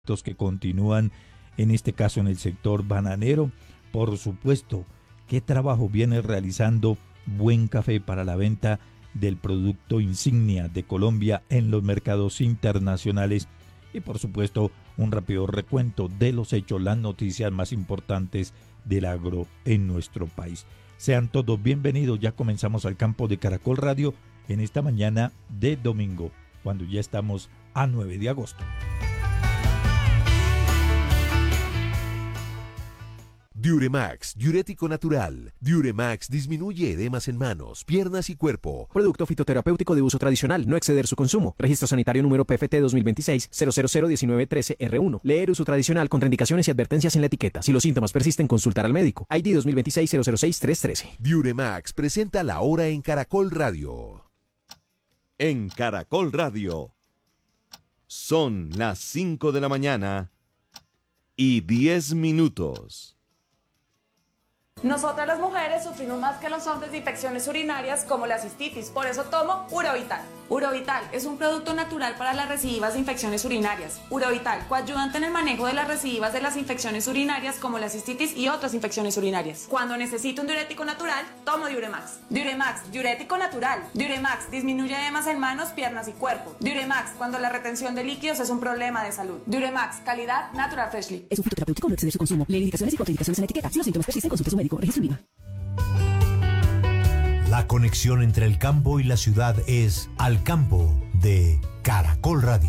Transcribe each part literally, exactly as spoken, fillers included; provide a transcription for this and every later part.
que continúan, en este caso en el sector bananero. Por supuesto, ¿qué trabajo viene realizando Buen Café para la venta del producto insignia de Colombia en los mercados internacionales? Y por supuesto, un rápido recuento de los hechos, las noticias más importantes del agro en nuestro país. Sean todos bienvenidos, ya comenzamos al campo de Caracol Radio en esta mañana de domingo, cuando ya estamos a nueve de agosto. Diuremax, diurético natural. Diuremax disminuye edemas en manos, piernas y cuerpo. Producto fitoterapéutico de uso tradicional, no exceder su consumo. Registro sanitario número P F T dos mil veintiséis cero cero cero diecinueve trece R uno. Leer uso tradicional, contraindicaciones y advertencias en la etiqueta. Si los síntomas persisten, consultar al médico. I D dos mil veintiséis cero cero seis tres trece. Diuremax presenta la hora en Caracol Radio. En Caracol Radio. Son las cinco de la mañana y diez minutos. Nosotras las mujeres sufrimos más que los hombres de infecciones urinarias como la cistitis, por eso tomo Urovital. Urovital es un producto natural para las recidivas de infecciones urinarias. Urovital, coayudante en el manejo de las recidivas de las infecciones urinarias como la cistitis y otras infecciones urinarias. Cuando necesito un diurético natural, tomo Diuremax. Diuremax, diurético natural. Diuremax disminuye edemas en manos, piernas y cuerpo. Diuremax, cuando la retención de líquidos es un problema de salud. Diuremax, calidad Natural Freshly. Es un fitoterapéutico, no exceder su consumo. Leer indicaciones y contraindicaciones en la etiqueta. Si los síntomas persisten, consulte a su médico. Registro INVIMA. La conexión entre el campo y la ciudad es Al Campo de Caracol Radio.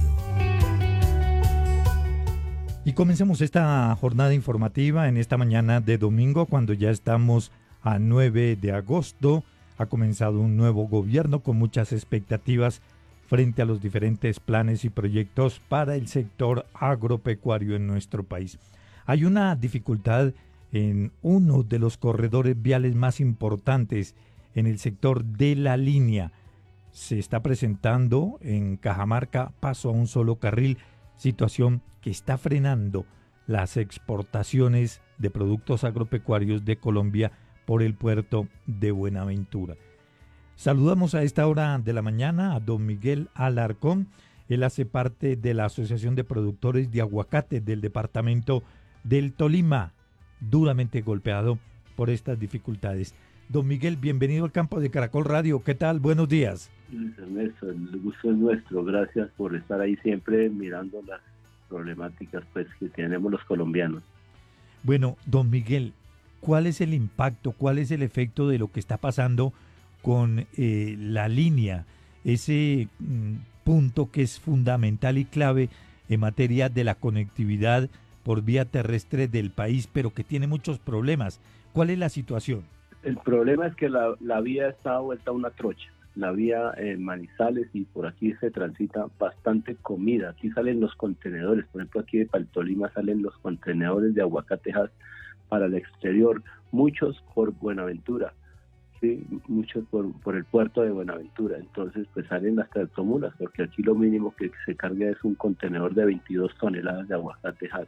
Y comencemos esta jornada informativa en esta mañana de domingo, cuando ya estamos a nueve de agosto. Ha comenzado un nuevo gobierno con muchas expectativas frente a los diferentes planes y proyectos para el sector agropecuario en nuestro país. Hay una dificultad en uno de los corredores viales más importantes en el sector de la línea. Se está presentando en Cajamarca paso a un solo carril, situación que está frenando las exportaciones de productos agropecuarios de Colombia por el puerto de Buenaventura. Saludamos a esta hora de la mañana a don Miguel Alarcón. Él hace parte de la Asociación de Productores de Aguacate del departamento del Tolima, duramente golpeado por estas dificultades. Don Miguel, bienvenido al campo de Caracol Radio. ¿Qué tal? Buenos días. Luis Ernesto, el gusto es nuestro. Gracias por estar ahí siempre mirando las problemáticas pues que tenemos los colombianos. Bueno, don Miguel, ¿cuál es el impacto, cuál es el efecto de lo que está pasando con eh, la línea? Ese mm, punto que es fundamental y clave en materia de la conectividad por vía terrestre del país, pero que tiene muchos problemas. ¿Cuál es la situación? El problema es que la, la vía está vuelta a una trocha. La vía en Manizales, y por aquí se transita bastante comida. Aquí salen los contenedores, por ejemplo aquí de Paltolima salen los contenedores de aguacatejas para el exterior, muchos por Buenaventura, ¿sí? Muchos por, por el puerto de Buenaventura. Entonces pues salen las tractomulas, porque aquí lo mínimo que se carga es un contenedor de veintidós toneladas de aguacatejas.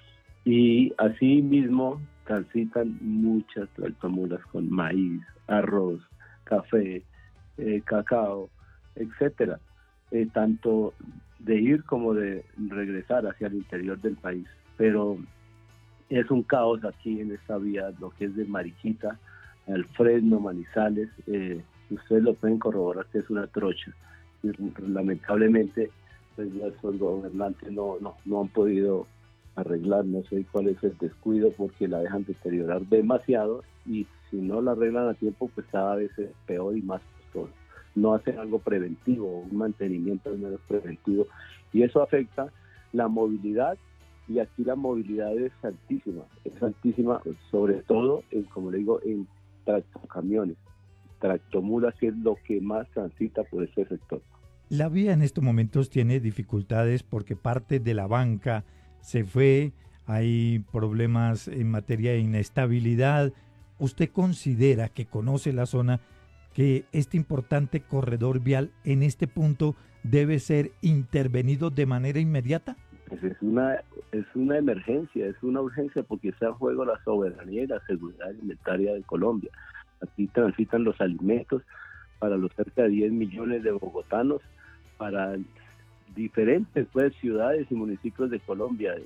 Y así mismo transitan muchas tractomulas con maíz, arroz, café, eh, cacao, etcétera, eh, tanto de ir como de regresar hacia el interior del país. Pero es un caos aquí en esta vía, lo que es de Mariquita al Fresno, Manizales. Eh, ustedes lo pueden corroborar que es una trocha. Y, lamentablemente, pues nuestros gobernantes no, no, no han podido arreglar, no sé cuál es el descuido, porque la dejan deteriorar demasiado, y si no la arreglan a tiempo, pues cada vez es peor y más costoso. No hacen algo preventivo, un mantenimiento al menos preventivo, y eso afecta la movilidad, y aquí la movilidad es altísima, es altísima, sobre todo, en, como le digo, en tractocamiones, tractomulas, que es lo que más transita por ese sector. La vía en estos momentos tiene dificultades porque parte de la banca se fue, hay problemas en materia de inestabilidad. ¿Usted considera, que conoce la zona, que este importante corredor vial en este punto debe ser intervenido de manera inmediata? Pues es una es una emergencia, es una urgencia, porque está en juego la soberanía y la seguridad alimentaria de Colombia. Aquí transitan los alimentos para los cerca de diez millones de bogotanos, para diferentes pues ciudades y municipios de Colombia.